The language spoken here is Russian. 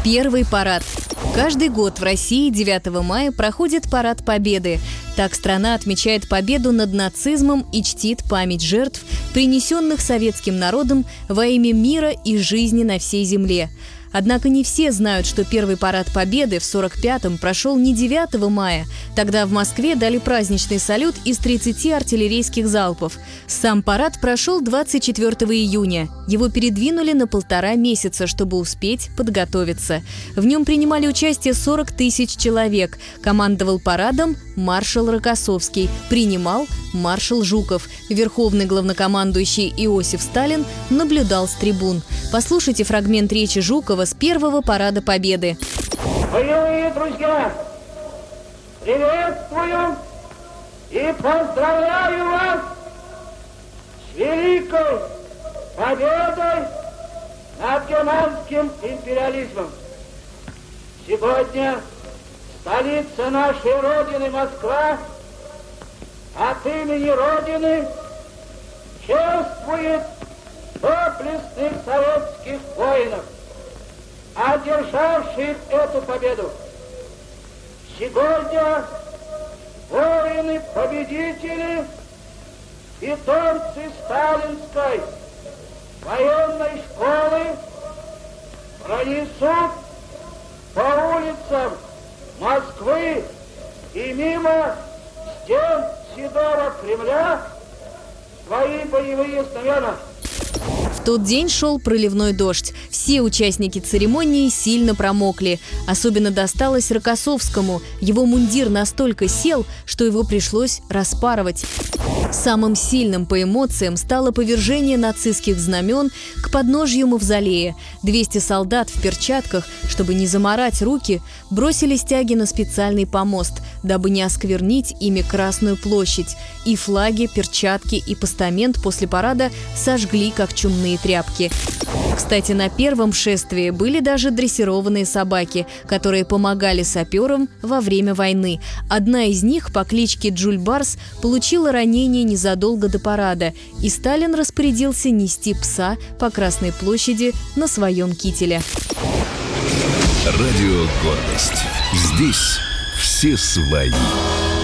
Первый парад. Каждый год в России 9 мая проходит Парад Победы. Так страна отмечает победу над нацизмом и чтит память жертв, принесенных советским народом во имя мира и жизни на всей земле. Однако не все знают, что первый парад Победы в 1945-м прошел не 9 мая. Тогда в Москве дали праздничный салют из 30 артиллерийских залпов. Сам парад прошел 24 июня. Его передвинули на 1,5 месяца, чтобы успеть подготовиться. В нем принимали участие 40 тысяч человек. Командовал парадом маршал Рокоссовский. Принимал маршал Жуков. Верховный главнокомандующий Иосиф Сталин наблюдал с трибун. Послушайте фрагмент речи Жукова с первого парада Победы. Боевые друзья, приветствую и поздравляю вас с великой победой над германским империализмом. Сегодня столица нашей Родины, Москва, от имени Родины чествует доблестных советских воинов, одержавших эту победу. Сегодня воины-победители, питомцы сталинской военной школы пронесут по улицам Москвы и мимо стен Седого Кремля свои боевые знамена. В тот день шел проливной дождь. Все участники церемонии сильно промокли. Особенно досталось Рокоссовскому. Его мундир настолько сел, что его пришлось распарывать. Самым сильным по эмоциям стало повержение нацистских знамен к подножью мавзолея. 200 солдат в перчатках, чтобы не замарать руки, бросили стяги на специальный помост, дабы не осквернить ими Красную площадь. И флаги, перчатки и постамент после парада сожгли, как чумные тряпки. Кстати, на первом шествии были даже дрессированные собаки, которые помогали саперам во время войны. Одна из них по кличке Джульбарс получила ранение незадолго до парада, и Сталин распорядился нести пса по Красной площади на своем кителе. Радио «Гордость». Здесь все свои.